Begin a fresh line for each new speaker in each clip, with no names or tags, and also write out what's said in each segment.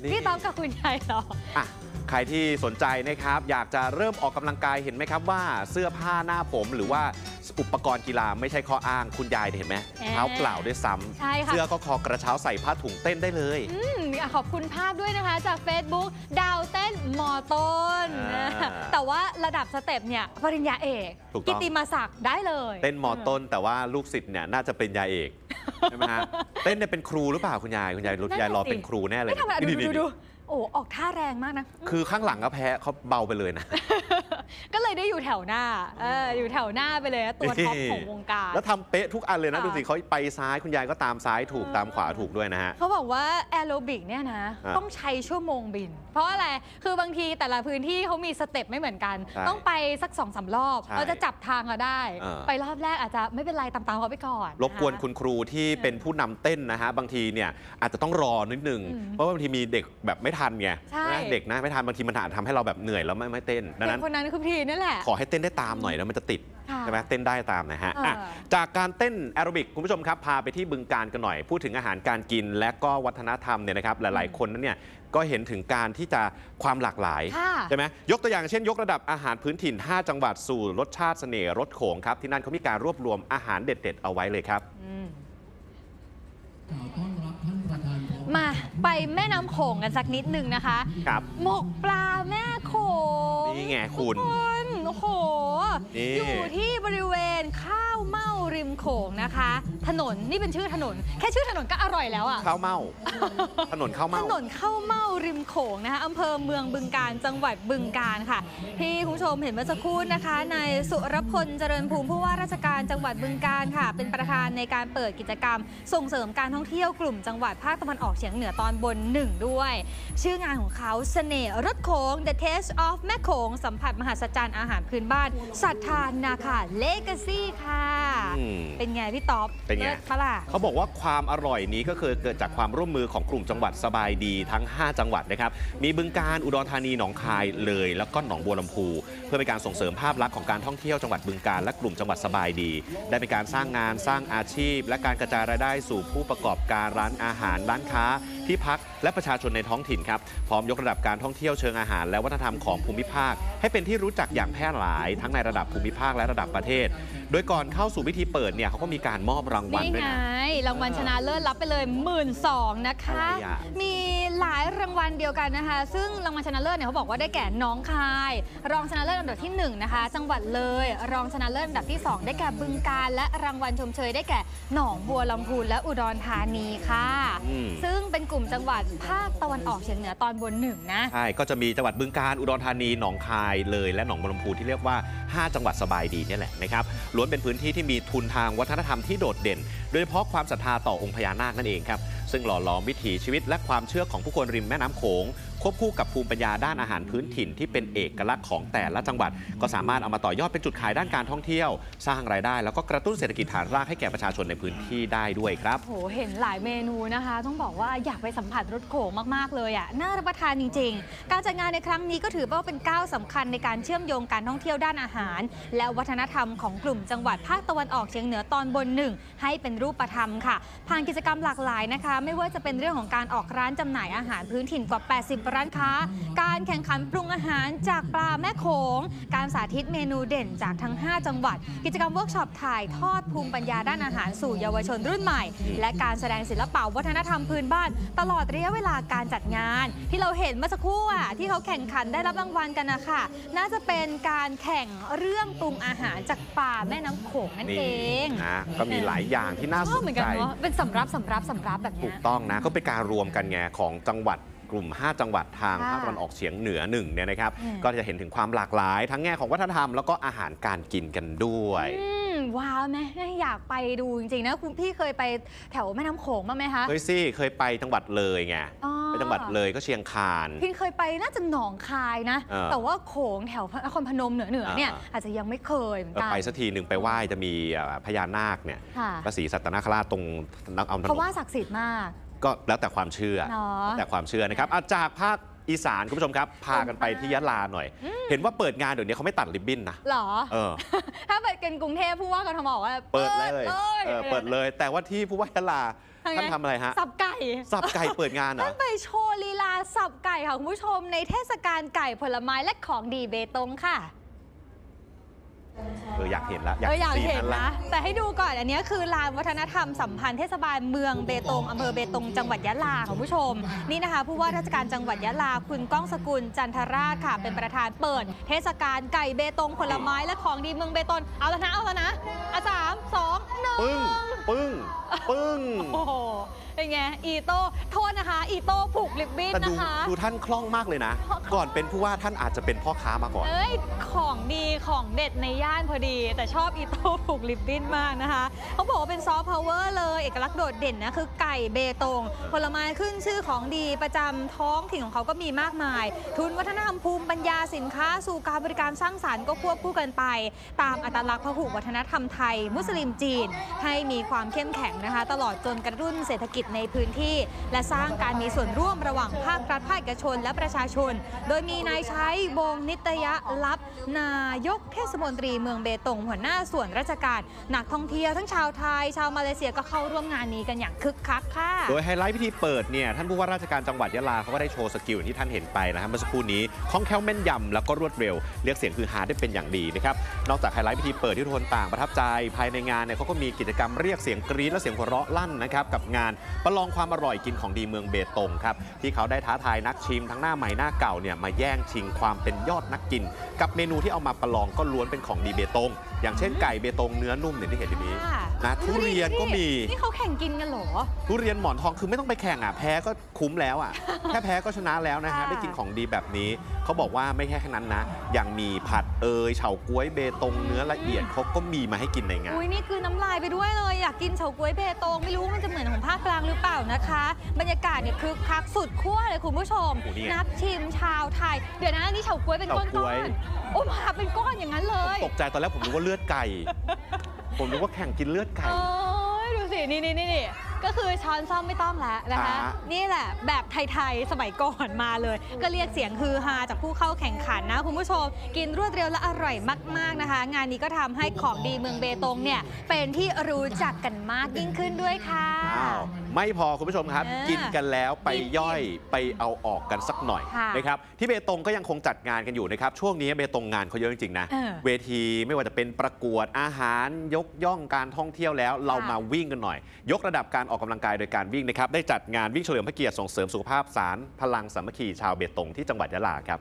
พี่ต๊อบกับคุณยายเหรอ
ใครที่สนใจนะครับอยากจะเริ่มออกกำลังกายเห็นไหมครับว่าเสื้อผ้าหน้าผมหรือว่าอุปกรณ์กีฬาไม่ใช่ข้ออ้างคุณยายเห็นไหมเท้าเปล่าด้วยซ้ำเสื้อก็คอกระเช้าใส่ผ้าถุงเต้นได้เลย
ขอบคุณภาพด้วยนะคะจาก Facebook ดาวเต้นมอต้นแต่ว่าระดับสเต็ปเนี่ยปริญญาเอกกิตติมศักดิ์ได้เลย
เต้นมอต้นแต่ว่าลูกศิษย์เนี่ยน่าจะเป็นยาเอกใช่ไหมฮะเต้นเนี่ยเป็นครูหรือเปล่าคุณยายรอเป็นครูแน่เลย
ดูโอ้ออกท่าแรงมากนะ
คือข้างหลังก็แพ้เขาเบาไปเลยนะ
ก็เลยได้อยู่แถวหน้าอยู่แถวหน้าไปเลยตัวท็อปของวงการ
แล้วทำเป๊ะทุกอันเลยนะดูสิเขาไปซ้ายคุณยายก็ตามซ้ายถูกตามขวาถูกด้วยนะฮะ
เขาบอกว่าแอโรบิกเนี่ยนะต้องใช้ชั่วโมงบินเพราะอะไรคือบางทีแต่ละพื้นที่เขามีสเต็ปไม่เหมือนกันต้องไปสัก2-3 รอบเราจะจับทางก็ได้ไปรอบแรกอาจจะไม่เป็นไรตามเขาไปก่อน
รบกวนคุณครูที่เป็นผู้นำเต้นนะฮะบางทีเนี่ยอาจจะต้องรอนิดนึงเพราะบางทีมีเด็กแบบไม่ทันไงเด็กนะไม่ทันบางทีมันอาจทำให้เราแบบเหนื่อยแล้วไม่เต้นดังนั้น
คนนั้นคือพี่นั่นแหละ
ขอให้เต้นได้ตามหน่อยแล้วมันจะติดใช่ไหมเต้นได้ตามนะฮะจากการเต้นแอโรบิกคุณผู้ชมครับพาไปที่บึงกาฬกันหน่อยพูดถึงอาหารการกินและก็วัฒนธรรมเนี่ยนะครับหลายๆคนนั้นเนี่ยก็เห็นถึงการที่จะความหลากหลายใช่ไหมยกตัวอย่างเช่นยกระดับอาหารพื้นถิ่น5จังหวัดสู่รสชาติเสน่ห์รสโขงครับที่นั่นเขามีการรวบรวมอาหารเด็ดๆเอาไว้เลยครับ
มาไปแม่น้ำโขงกันสักนิดหนึ่งนะคะหมกปลาแม่โขง
นี่ไงคุณ
โอ้โหอยู่ที่บริเวณข้าวเม่าริมโขงนะคะถนนนี่เป็นชื่อถนนแค่ชื่อถนนก็อร่อยแล้วอ่ะ
ข้าวเม่าถนนข้าวเม่า
ริมโขงนะคะอำเภอเมืองบึงกาฬจังหวัดบึงกาฬค่ะที่คุณผู้ชมเห็นเมื่อสักครู่นะคะนายสุรพลเจริญภูมิผู้ว่าราชการจังหวัดบึงกาฬค่ะเป็นประธานในการเปิดกิจกรรมส่งเสริมการท่องเที่ยวกลุ่มจังหวัดภาคตะวันออกเฉียงเหนือตอนบน1ด้วยชื่องานของเขาเสน่ห์รสโขง The Taste of แม่โขงสัมผัสมหัศจรรย์อาหารพื้นบ้านศรัทธานาคาเลกาซี่ค่ะเป็นไงพี่ต๊อบ
เป็นไงเขาบอกว่าความอร่อยนี้ก็คือเกิดจากความร่วมมือของกลุ่มจังหวัดสบายดีทั้ง5จังหวัดนะครับมีบึงกาฬอุดรธานีหนองคายเลยแล้วก็หนองบัวลำพูเพื่อเป็นการส่งเสริมภาพลักษณ์ของการท่องเที่ยวจังหวัดบึงกาฬและกลุ่มจังหวัดสบายดีได้เป็นการสร้างงานสร้างอาชีพและการกระจายรายได้สู่ผู้ประกอบการร้านอาหารร้านค้าที่พักและประชาชนในท้องถิ่นครับพร้อมยกระดับการท่องเที่ยวเชิงอาหารและวัฒนธรรมของภูมิภาคให้เป็นที่รู้จักอย่างแพร่หลายทั้งในระดับภูมิภาคและระดับประเทศโดยก่อนเข้าสู่พิธีเปิดเนี่ยเขาก็มีการมอบรางวัลด้วยนะ
รางวัลชนะเลิศรับไปเลย12,000นะคะมีหลายรางวัลเดียวกันนะคะซึ่งรางวัลชนะเลิศเนี่ยเขาบอกว่าได้แก่น้องคายรองชนะเลิศอันดับที่1นะคะจังหวัดเลยรองชนะเลิศอันดับที่2ได้แก่บึงกาฬและรางวัลชมเชยได้แก่หนองบัวลำพูและอุดรธานีค่ะซึ่งเป็นกลุ่มจังหวัดภาคตะวันออกเฉียงเหนือตอนบน1นะ
ใช่ก็จะมีจังหวัดบึงกาฬอุดรธานีหนองคายเลยและหนองบัวลำพูที่เรียกว่า5จังหวัดสบายดีนี่แหละนะครับล้วนเป็นพื้นที่ที่มีทุนทางวัฒนธรรมที่โดดเด่นโดยเฉพาะความศรัทธาต่อองค์พญานาคนั่นเองครับซึ่งหล่อหลอมวิถีชีวิตและความเชื่อของผู้คนริมแม่น้ำโขงควบคู่กับภูมิปัญญาด้านอาหารพื้นถิ่นที่เป็นเอกลักษณ์ของแต่ละจังหวัดก็สามารถเอามาต่อยอดเป็นจุดขายด้านการท่องเที่ยวสร้างรายได้แล้วก็กระตุ้นเศรษฐกิจฐานรากให้แก่ประชาชนในพื้นที่ได้ด้วยครับ
โหเห็นหลายเมนูนะคะต้องบอกว่าอยากไปสัมผัสรสโขงมากๆเลยอ่ะน่ารับประทานจริงๆการจัดงานในครั้งนี้ก็ถือว่าเป็นก้าวสำคัญในการเชื่อมโยงการท่องเที่ยวด้านอาหารและวัฒนธรรมของกลุ่มจังหวัดภาคตะวันออกเฉียงเหนือตอนบน1ให้เป็นรูปธรรมค่ะผ่านกิจกรรมหลากหลายนะคะไม่ว่าจะเป็นเรื่องของการออกร้านจำหน่ายอาหารพื้นถิ่นกว่า80ร้านค้าการแข่งขันปรุงอาหารจากปลาแม่โขงการสาธิตเมนูเด่นจากทั้ง5จังหวัดกิจกรรมเวิร์กช็อปถ่ายทอดภูมิปัญญาด้านอาหารสู่เยาวชนรุ่นใหม่และการแสดงศิลปะวัฒนธรรมพื้นบ้านตลอดระยะเวลาการจัดงานที่เราเห็นเมื่อสักครู่ที่เขาแข่งขันได้รับรางวัลกันนะคะน่าจะเป็นการแข่งเรื่องปรุงอาหารจากปลาแม่น้ำโขงนั่นเอง
นะก็มีหลายอย่างที่น่าสนใจ
เป็นสำรับแบบนี้
ถูกต้องนะก็เป็นการรวมกันไงของจังหวัดกลุ่ม5จังหวัดทางภาคตะวันออกเฉียงเหนือ1เนี่ยนะครับก็จะเห็นถึงความหลากหลายทั้งแง่ของวัฒนธรรมแล้วก็อาหารการกินกันด้วย
ว้าวไหมอยากไปดูจริงๆนะคุณพี่เคยไปแถวแม่น้ำโขงบ้างไหมคะ
เคยสิเคยไปจังหวัดเลยไงไปจังหวัดเลยก็เชียงคาน
พี่เคยไปน่าจะหนองคายนะแต่ว่าโขงแถวนครพนมเหนือเนี่ยอาจจะยังไม่เคยเหมือนกัน
ไปสักทีหนึ่งไปไหว้จะมีพญานาคเนี่ยพระศรีสัตนคราชตรง
เพราะว่าศักดิ์สิทธิ์มาก
ก็แล้วแต่ความเชื่อแต่ความเชื่อนะครับจากภาคอีสานคุณผู้ชมครับพากันไปที่ยะลาหน่อยเห็นว่าเปิดงานเดี๋ยวนี้เขาไม่ตัดริบบิ้นนะ
หรอถ้าเปิดกันกรุงเทพผู้ว่ากทมบอกว่า
เปิดเลยแต่ว่าที่ผู้ว่ายะลาท่านทำอะไรฮะ
สับไก่
สับไก่เปิดงานเหรอ
ท่านไปโชว์ลีลาสับไก่ค่ะคุณผู้ชมในเทศกาลไก่ผลไม้และของดีเบตงค่ะ
อยากเห็นละ
อยากเห็น
ซีละ
นะแต่ให้ดูก่อนอันนี้คือลานวัฒนธรรมสัมพันธ์เทศบาลเมืองเบตงอำเภอเบตงจังหวัดยะลาคุณผู้ชมนี่นะคะผู้ว่าราชการจังหวัดยะลาคุณก้องสกุลจันทราชค่ะเป็นประธานเปิด เทศกาลไก่เบตงผลไม้และของดีเมืองเบตงเอาแล้วนะ3 2 1
ปึ้งปึ้งปึ้ง
โอ้โหเป็นไงอีโต้โทษนะคะอีโต้ผูกริบบิ้น
แต่
นะคะ
ดูท่านคล่องมากเลยนะ ก่อนเป็นผู้ว่าท่านอาจจะเป็นพ่อค้ามาก่อน
เอ้ยของดีของเด็ดในย่านพอดี แต่ชอบอีโต้ผูกริบบิ้นมากนะคะเขาบอกว่าเป็นซอฟต์พาวเวอร์เลยเอกลักษณ์โดดเด่นนะคือไก่เบตงผลไม้ขึ้นชื่อของดีประจำท้องถิ่นของเขาก็มีมากมาย ทุนวัฒนธรรมภูมิปัญญาสินค้าสู่การบริการสร้างสรรค์ก็ควบคู่กันไป ตามอัตลักษณ์พหุวัฒนธรรมไทย มุสลิมจีน ให้มีความเข้มแข็งนะคะ ตลอดจนกระตุ้นเศรษฐกิจในพื้นที่ และสร้างการมีส่วนร่วมระหว่างภาครัฐภาคเอกชนและประชาชน โดยมีนายชัยวงศ์นิตยลับนายกเทศมนตรีเมืองเบตงหัวหน้าส่วนราชการนักท่องเที่ยวทั้งชาวไทย ชาวมาเลเซียก็เข้าร่วมงานนี้กันอย่างคึกคักค่ะ
โดยไฮไลท์พิธีเปิดเนี่ยท่านผู้ว่าราชการจังหวัดยะลาเขาก็ได้โชว์สกิลที่ท่านเห็นไปนะครับเมื่อสักครู่นี้คล่องแคล่วแม่นยำแล้วก็รวดเร็วเรียกเสียงคือฮาได้เป็นอย่างดีนะครับนอกจากไฮไลท์พิธีเปิดที่ทุกคนต่างประทับใจภายในงานเนี่ยเขาก็มีกิจกรรมเรียกเสียงกรี๊ดและเสียงหัวเราะลั่นนะครับกับงานประลองความอร่อยกินของดีเมืองเบตงครับที่เขาได้ท้าทายนักชิมทั้งหน้าใหม่หน้าเก่าเนี่ยมาแย่งชิงความเป็นยอดนักกิน กับเมนูที่เอามาประลองก็ล้วนเป็นของดีเบตงอย่างเช่นไก่เบตงเนื้อนุ่มอย่างที่เห็นทีนี้นะทุเรียนก็มี
นี่เขาแข่งกินกันเหรอ
ทุเรียนหมอนทองคือไม่ต้องไปแข่งแพ้ก็คุ้มแล้วแค่แพ้ก็ชนะแล้วนะฮะได้กินของดีแบบนี้เขาบอกว่าไม่แค่นั้นนะยังมีผัดเฉาก๊วยเบตงเนื้อละเอียดเขาก็มีมาให้กินในงาน
อุ้ยนี่คือน้ำลายไปด้วยเลยอยากกินเฉาก๊วยเบตงไม่รู้มันจะเหมือนของภาคกลางหรือเปล่านะคะบรรยากาศเนี่ยคึกคักสุดขั้วเลยคุณผู้ชมนักชิมชาวไทยเดี๋ยวนะนี่เฉาก๊วยเป็นก้อนๆโอ้มาเป็นก้อนอย่างนั้นเลย
ตกใจตอนแรกผมนึกว่าเลือดไก่ ผมนึกว่าแข่งกินเลือดไก่
ดูสินี่ก็คือช้อนซ่อมไม่ต้องแล้วนะคะนี่แหละแบบไทยๆสมัยก่อนมาเลยก็เรียกเสียงฮือฮาจากผู้เข้าแข่งขันนะคุณผู้ชมกินรวดเร็วและอร่อยมากๆนะคะงานนี้ก็ทำให้ของดีเมืองเบตงเนี่ยเป็นที่รู้จักกันมากยิ่งขึ้นด้วยค่ะ
ไม่พอคุณผู้ชมครับกินกันแล้วไปย่อยไปเอาออกกันสักหน่อยนะครับที่เบตงก็ยังคงจัดงานกันอยู่นะครับช่วงนี้เบตงงานเขาเยอะจริงๆนะเวทีไม่ว่าจะเป็นประกวดอาหารยกย่องการท่องเที่ยวแล้วเรามาวิ่งกันหน่อยยกระดับการออกกำลังกายโดยการวิ่งนะครับได้จัดงานวิ่งเฉลิมพระเกียรติส่งเสริมสุขภาพศาลพลังสามัคคีชาวเบตงที่จังหวัดยะลาครับ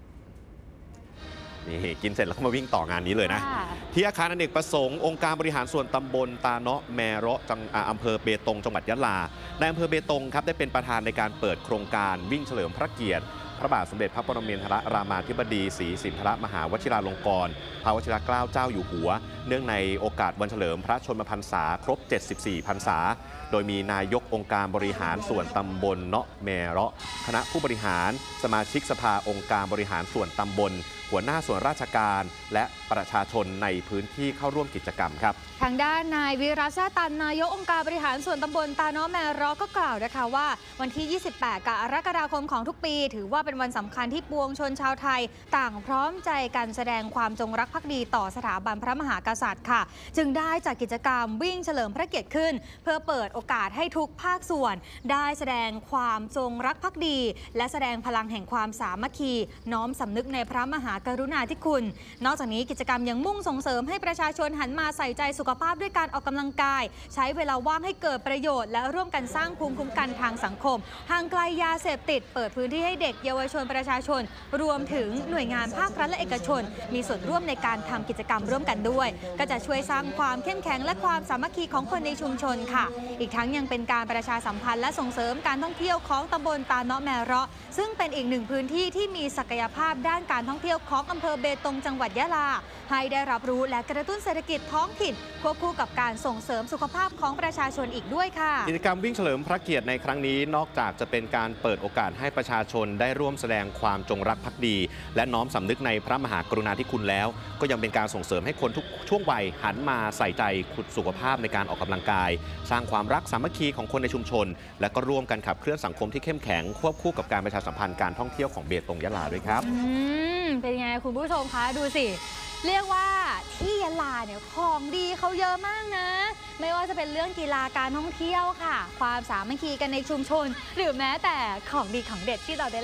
นี่กินเสร็จแล้วก็มาวิ่งต่องานนี้เลยนะที่อาคารอเนกประสงค์องค์การบริหารส่วนตำบลตาเนาะแมเราะจังอำเภอเบตงจังหวัดยะลาในอำเภอเบตงครับได้เป็นประธานในการเปิดโครงการวิ่งเฉลิมพระเกียรติพระบาทสมเด็จพระปรมินทรรามาธิบดีศรีสินธรมหาวชิราลงกรณ์พระวชิรเกล้าเจ้าอยู่หัวเนื่องในโอกาสวันเฉลิมพระชนมพรรษาครบ 74 พรรษาโดยมีนายกองค์การบริหารส่วนตำบลเนาะแมเราะคณะผู้บริหารสมาชิกสภาองค์การบริหารส่วนตำบลหัวหน้าส่วนราชการและประชาชนในพื้นที่เข้าร่วมกิจกรรมครับ
ทางด้านนายวิรัช แซ่ตันนายกองค์การบริหารส่วนตำบลตาเนาะแมเราะก็กล่าวนะคะว่าวันที่ 28 กรกฎาคมของทุกปีถือว่าเป็นวันสำคัญที่ปวงชนชาวไทยต่างพร้อมใจกันแสดงความจงรักภักดีต่อสถาบันพระมหากษัตริย์ค่ะจึงได้จัดกิจกรรมวิ่งเฉลิมพระเกียรติขึ้นเพื่อเปิดโอกาสให้ทุกภาคส่วนได้แสดงความจงรักภักดีและแสดงพลังแห่งความสามัคคีน้อมสำนึกในพระมหากรุณาธิคุณนอกจากนี้กิจกรรมยังมุ่งส่งเสริมให้ประชาชนหันมาใส่ใจสุขภาพด้วยการออกกำลังกายใช้เวลาว่างให้เกิดประโยชน์และร่วมกันสร้างภูมิคุ้มกันทางสังคมห่างไกลยาเสพติดเปิดพื้นที่ให้เด็กเยาวชนประชาชนรวมถึงหน่วยงานภาครัฐและเอกชนมีส่วนร่วมในการทำกิจกรรมร่วมกันด้วยก็จะช่วยสร้างความเข้มแข็งและความสามัคคีของคนในชุมชนค่ะอีกทั้งยังเป็นการประชาสัมพันธ์และส่งเสริมการท่องเที่ยวของตำบลตาเนาะแมเราะซึ่งเป็นอีกหนึ่งพื้นที่ที่มีศักยภาพด้านการท่องเที่ยวของอำเภอเบตงจังหวัดยะลาให้ได้รับรู้และกระตุ้นเศรษฐกิจท้องถิ่นควบคู่กับการส่งเสริมสุขภาพของประชาชนอีกด้วยค่ะ
กิจกรรมวิ่งเฉลิมพระเกียรติในครั้งนี้นอกจากจะเป็นการเปิดโอกาสให้ประชาชนได้ร่วมแสดงความจงรักภักดีและน้อมสำนึกในพระมหากรุณาธิคุณแล้วก็ยังเป็นการส่งเสริมให้คนทุกช่วงวัยหันมาใส่ใจสุขภาพในการออกกำลังกายสร้างความรักสามัคคีของคนในชุมชนและก็ร่วมกันขับเคลื่อนสังคมที่เข้มแข็งควบคู่กับการประชาสัมพันธ์การท่องเที่ยวของเบตงยะลาด้วยครับ
เป็นไงคุณผู้ชมคะดูสิเรียกว่าที่ยะลาเนี่ยของดีเขาเยอะมากนะไม่ว่าจะเป็นเรื่องกีฬาการท่องเที่ยวค่ะความสามัคคีกันในชุมชนหรือแม้แต่ของดีของเด็ดที่เราได้